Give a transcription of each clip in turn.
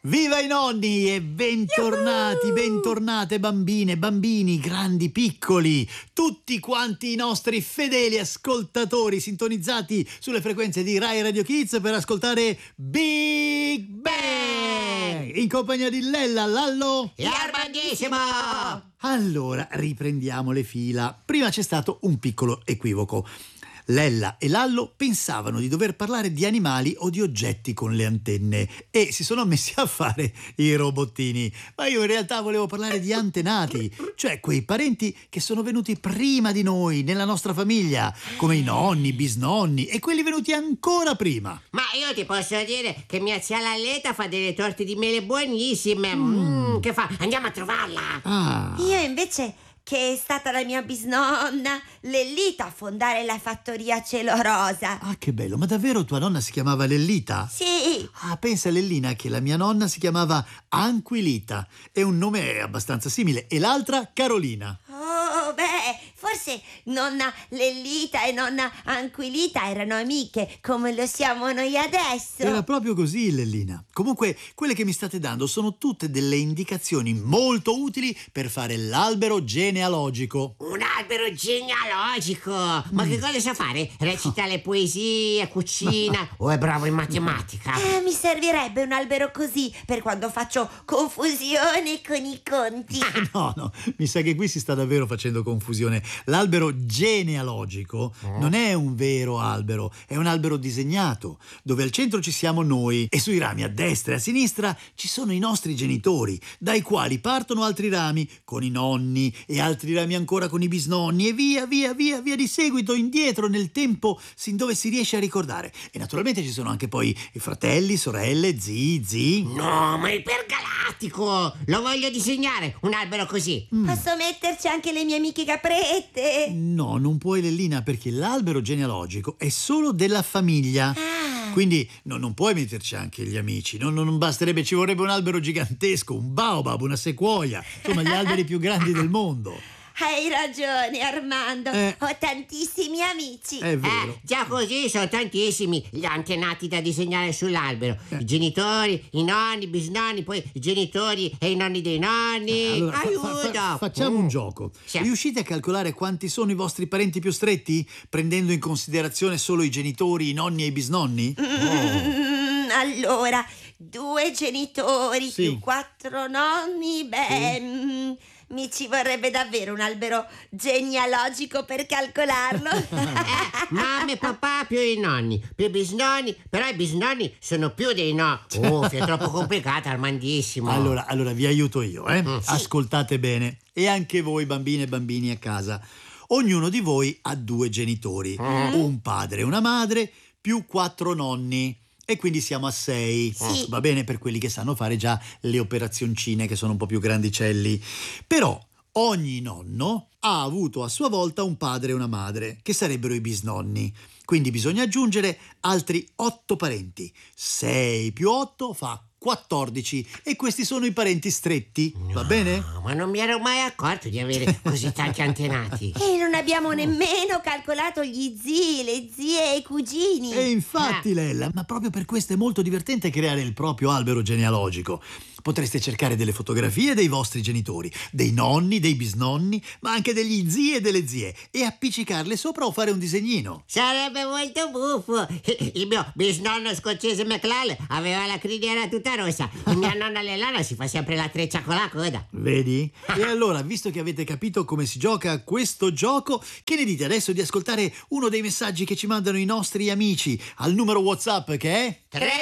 Viva i nonni e bentornati, bentornate bambine, bambini, grandi, piccoli, tutti quanti i nostri fedeli ascoltatori sintonizzati sulle frequenze di Rai Radio Kids per ascoltare Big Bang in compagnia di Lella, Lallo e Armandissimo. Allora, riprendiamo le fila. Prima c'è stato un piccolo equivoco. Lella e Lallo pensavano di dover parlare di animali o di oggetti con le antenne e si sono messi a fare i robottini. Ma io in realtà volevo parlare di antenati, cioè quei parenti che sono venuti prima di noi nella nostra famiglia, come i nonni, i bisnonni e quelli venuti ancora prima. Ma io ti posso dire che mia zia Lalletta fa delle torte di mele buonissime. Che fa? Andiamo a trovarla. Ah. Io invece, che è stata la mia bisnonna Lellita a fondare la fattoria Cielo Rosa. Ah, che bello, ma davvero tua nonna si chiamava Lellita? Sì. Ah, pensa Lellina che la mia nonna si chiamava Anquilita, è un nome abbastanza simile, e l'altra Carolina. Oh, beh, forse nonna Lellita e nonna Anquilita erano amiche, come lo siamo noi adesso. Era proprio così, Lellina. Comunque, quelle che mi state dando sono tutte delle indicazioni molto utili per fare l'albero genealogico. Un albero genealogico. Ma che cosa sa fare? Recita le poesie, cucina o è bravo in matematica? Mi servirebbe un albero così per quando faccio confusione con i conti. No, mi sa che qui si sta davvero facendo confusione. L'albero genealogico non è un vero albero, è un albero disegnato, dove al centro ci siamo noi e sui rami a destra e a sinistra ci sono i nostri genitori, dai quali partono altri rami con i nonni e altri rami ancora con i bisnonni e via di seguito indietro nel tempo sin dove si riesce a ricordare. E naturalmente ci sono anche poi i fratelli, sorelle, zii. No, ma è ipergalattico! Lo voglio disegnare, un albero così. Posso metterci anche le mie amiche caprette? No, non puoi, Lellina, perché l'albero genealogico è solo della famiglia. Quindi non puoi metterci anche gli amici. Non basterebbe, ci vorrebbe un albero gigantesco, un baobab, una sequoia, insomma gli alberi più grandi del mondo. Hai ragione, Armando. Ho tantissimi amici. È vero. Già così sono tantissimi gli antenati da disegnare sull'albero. I genitori, i nonni, i bisnonni, poi i genitori e i nonni dei nonni. Allora, Aiuto! facciamo un gioco. Sì. Riuscite a calcolare quanti sono i vostri parenti più stretti? Prendendo in considerazione solo i genitori, i nonni e i bisnonni? Allora, 2 genitori Sì. più 4 nonni, beh, mi ci vorrebbe davvero un albero genealogico per calcolarlo. Mamma e papà più i nonni, più i bisnonni, però i bisnonni sono più dei no. È troppo complicata, Armandissimo. Allora vi aiuto io, Ascoltate bene. E anche voi, bambine e bambini a casa. Ognuno di voi ha 2 genitori, un padre e una madre, più 4 nonni. E quindi siamo a 6. Sì. Va bene per quelli che sanno fare già le operazioncine, che sono un po' più grandicelli. Però ogni nonno ha avuto a sua volta un padre e una madre, che sarebbero i bisnonni. Quindi bisogna aggiungere altri 8 parenti. 6 più 8 fa 14 e questi sono i parenti stretti, va bene? No, ma non mi ero mai accorto di avere così tanti antenati. E non abbiamo nemmeno calcolato gli zii, le zie e i cugini. E infatti, Lella, ma proprio per questo è molto divertente creare il proprio albero genealogico. Potreste cercare delle fotografie dei vostri genitori, dei nonni, dei bisnonni, ma anche degli zii e delle zie e appiccicarle sopra o fare un disegnino. Sarebbe molto buffo. Il mio bisnonno scozzese McLaren aveva la criniera tutta rossa e mia nonna Lellana si fa sempre la treccia con la coda. Vedi? E allora, visto che avete capito come si gioca a questo gioco, che ne dite adesso di ascoltare uno dei messaggi che ci mandano i nostri amici al numero WhatsApp che è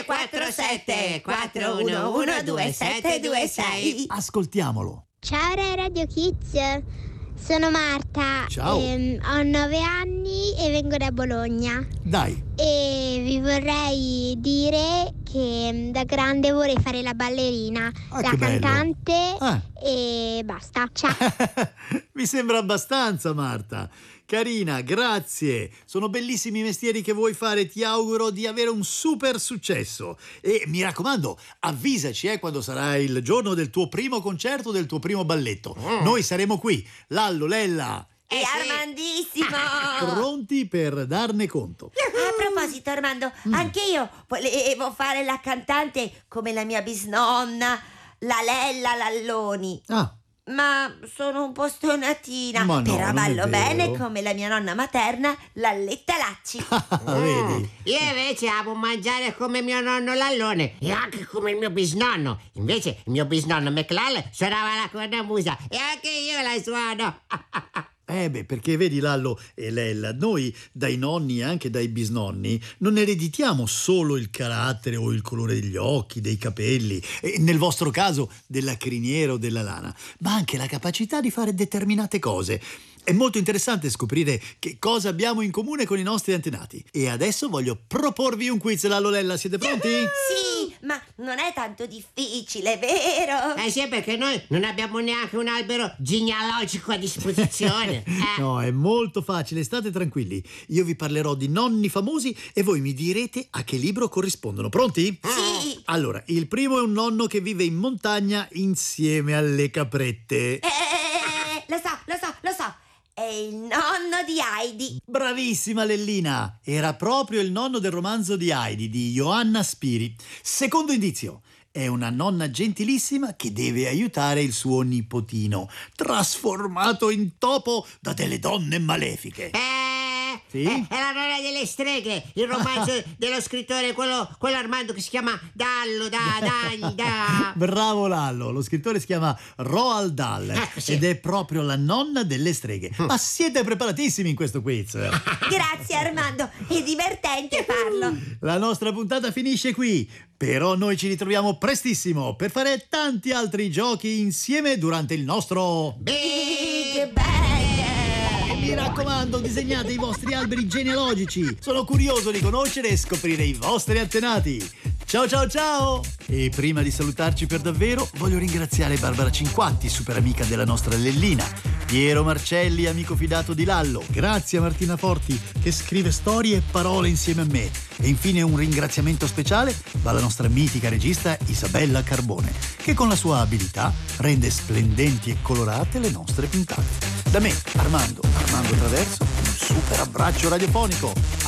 347 411 2726. Ascoltiamolo. Ciao Radio Kids, sono Marta. Ciao. Ho 9 anni e vengo da Bologna Dai. e vi vorrei dire che da grande vorrei fare la ballerina, Ah, la che bello. cantante Ah. e basta. Ciao. Mi sembra abbastanza, Marta. Carina, grazie. Sono bellissimi i mestieri che vuoi fare. Ti auguro di avere un super successo. E mi raccomando, avvisaci quando sarà il giorno del tuo primo concerto, del tuo primo balletto. Noi saremo qui, Lallo, Lella E sì. Armandissimo! Pronti per darne conto. A proposito, Armando, anche io volevo fare la cantante come la mia bisnonna, la Lella Lalloni. Ah, Ma sono un po' stonatina. Ma no, però non è ballo bene vero. come la mia nonna materna, la Letta Lacci. vedi? Io invece amo mangiare come mio nonno Lallone e anche come il mio bisnonno. Invece il mio bisnonno McLall suonava la cornamusa e anche io la suono. Perché vedi Lallo e Lella, noi dai nonni e anche dai bisnonni non ereditiamo solo il carattere o il colore degli occhi, dei capelli, e nel vostro caso della criniera o della lana, ma anche la capacità di fare determinate cose. È molto interessante scoprire che cosa abbiamo in comune con i nostri antenati. E adesso voglio proporvi un quiz, Lallo Lella, siete pronti? Sì, ma non è tanto difficile, vero? Sì, perché noi non abbiamo neanche un albero genealogico a disposizione. No, è molto facile, state tranquilli. Io vi parlerò di nonni famosi e voi mi direte a che libro corrispondono. Pronti? Sì. Allora, il primo è un nonno che vive in montagna insieme alle caprette. Lo so. È il nonno di Heidi. Bravissima Lellina! Era proprio il nonno del romanzo di Heidi di Johanna Spiri. Secondo indizio. È una nonna gentilissima che deve aiutare il suo nipotino, trasformato in topo da delle donne malefiche. Sì? È la nonna delle streghe, il romanzo dello scrittore, quello Armando che si chiama Dallo, da. Bravo Lallo, lo scrittore si chiama Roald Dahl Sì. ed è proprio la nonna delle streghe. Ma siete preparatissimi in questo quiz? Grazie Armando, è divertente farlo. La nostra puntata finisce qui, però noi ci ritroviamo prestissimo per fare tanti altri giochi insieme durante il nostro... Big Bang! Mi raccomando, disegnate i vostri alberi genealogici. Sono curioso di conoscere e scoprire i vostri antenati. Ciao ciao ciao! E prima di salutarci per davvero, voglio ringraziare Barbara Cinquatti, super amica della nostra Lellina, Piero Marcelli, amico fidato di Lallo, grazie a Martina Forti, che scrive storie e parole insieme a me. E infine un ringraziamento speciale va alla nostra mitica regista Isabella Carbone, che con la sua abilità rende splendenti e colorate le nostre puntate. Da me, Armando Traverso, un super abbraccio radiofonico.